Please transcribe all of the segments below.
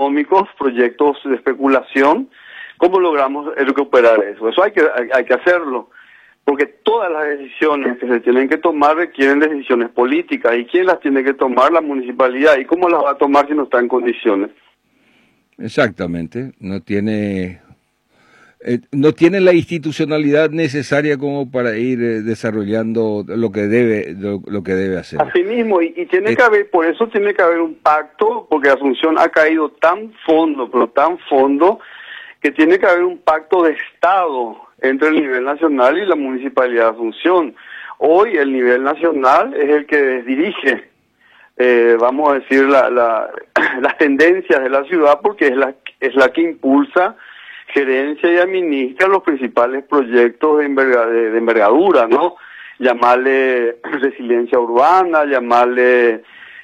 económicos, proyectos de especulación, ¿cómo logramos recuperar eso? Eso hay que hacerlo, porque todas las decisiones que se tienen que tomar requieren decisiones políticas. ¿Y quién las tiene que tomar? La municipalidad. ¿Y cómo las va a tomar si no está en condiciones? Exactamente, no tiene la institucionalidad necesaria como para ir desarrollando lo que debe hacer. Así mismo, y tiene que haber, por eso tiene que haber un pacto, porque Asunción ha caído tan fondo, pero tan fondo, que tiene que haber un pacto de Estado entre el nivel nacional y la Municipalidad de Asunción. Hoy el nivel nacional es el que dirige, vamos a decir, las tendencias de la ciudad, porque es la que impulsa, gerencia y administra los principales proyectos de envergadura, ¿no? Llamarle resiliencia urbana, llamarle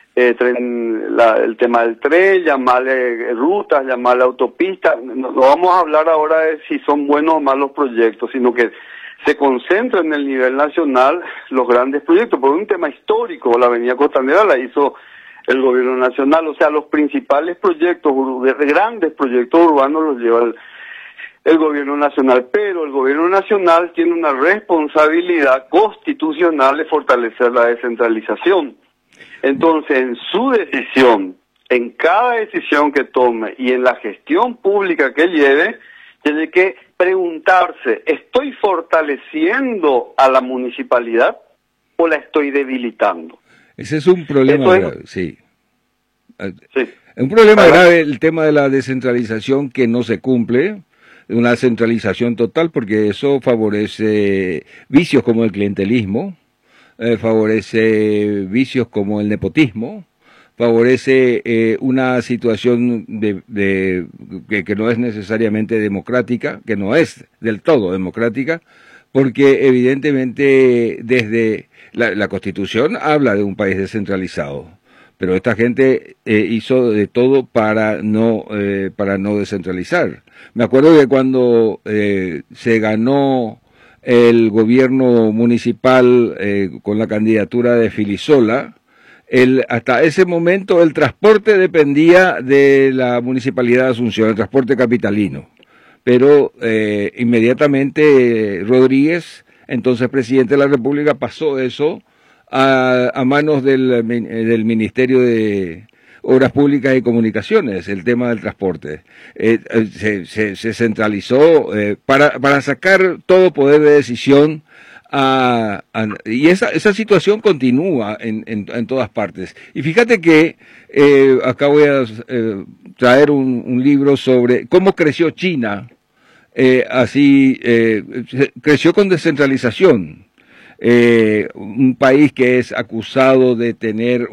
el tema del tren, llamarle rutas, llamarle autopistas. No vamos a hablar ahora de si son buenos o malos proyectos, sino que se concentra en el nivel nacional los grandes proyectos. Por un tema histórico, la Avenida Costanera la hizo el gobierno nacional, o sea, los principales proyectos, grandes proyectos urbanos los lleva el gobierno nacional, pero el gobierno nacional tiene una responsabilidad constitucional de fortalecer la descentralización. Entonces, en su decisión, en cada decisión que tome y en la gestión pública que lleve, tiene que preguntarse, ¿estoy fortaleciendo a la municipalidad o la estoy debilitando? Ese es un problema grave, sí. Es un problema grave el tema de la descentralización que no se cumple, una centralización total, porque eso favorece vicios como el clientelismo, favorece vicios como el nepotismo, favorece una situación que no es necesariamente democrática, que no es del todo democrática, porque evidentemente desde la Constitución habla de un país descentralizado, pero esta gente hizo de todo para no descentralizar. Me acuerdo que cuando se ganó el gobierno municipal con la candidatura de Filisola, hasta ese momento el transporte dependía de la Municipalidad de Asunción, el transporte capitalino. Pero inmediatamente Rodríguez, entonces presidente de la República, pasó eso a manos del Ministerio de Obras Públicas y Comunicaciones, el tema del transporte. Se centralizó para sacar todo poder de decisión y esa situación continúa en todas partes. Y fíjate que acá voy a traer un libro sobre cómo creció China. Creció con descentralización. Un país que es acusado de tener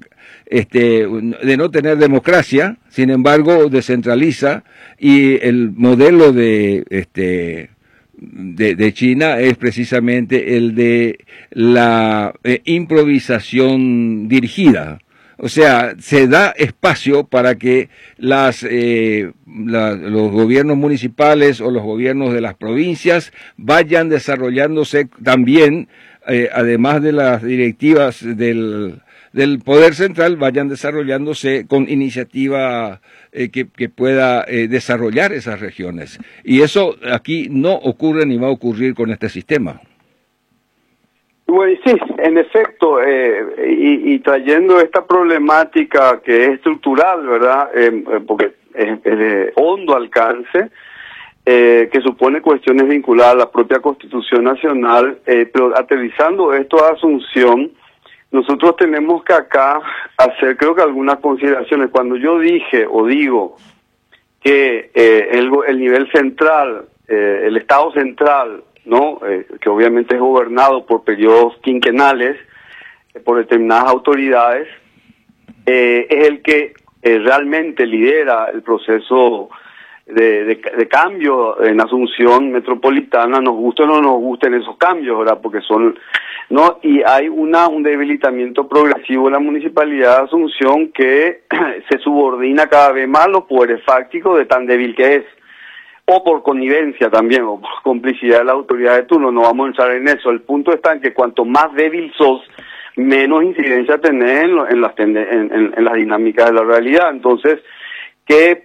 de no tener democracia, sin embargo descentraliza, y el modelo de China es precisamente el de la improvisación dirigida. O sea, se da espacio para que los gobiernos municipales o los gobiernos de las provincias vayan desarrollándose también, además de las directivas del Poder Central, vayan desarrollándose con iniciativa que pueda desarrollar esas regiones. Y eso aquí no ocurre ni va a ocurrir con este sistema. Bueno, sí, en efecto, y trayendo esta problemática que es estructural, ¿verdad? Porque es de hondo alcance, que supone cuestiones vinculadas a la propia Constitución Nacional, pero aterrizando esto a Asunción, nosotros tenemos que acá hacer, creo que algunas consideraciones. Cuando yo dije o digo que el nivel central, el Estado central, ¿no? Que obviamente es gobernado por periodos quinquenales, por determinadas autoridades, es el que realmente lidera el proceso de cambio en Asunción metropolitana, nos gusten o no nos gusten esos cambios, ¿verdad? Porque son, ¿no? Y hay un debilitamiento progresivo de la Municipalidad de Asunción que se subordina cada vez más a los poderes fácticos de tan débil que es. O por connivencia también, o por complicidad de la autoridad de turno, no vamos a entrar en eso. El punto está en que cuanto más débil sos, menos incidencia tenés en las dinámicas de la realidad. Entonces, ¿qué